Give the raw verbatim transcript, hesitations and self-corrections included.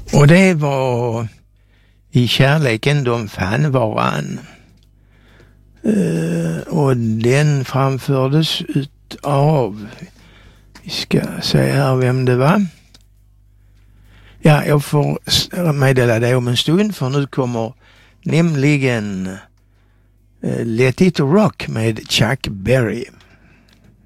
Och det var I kärleken de fann varann. Uh, och den framfördes av, vi ska säga här vem det var. Ja, jag får meddela det om en stund, för nu kommer nämligen uh, Let It Rock med Chuck Berry.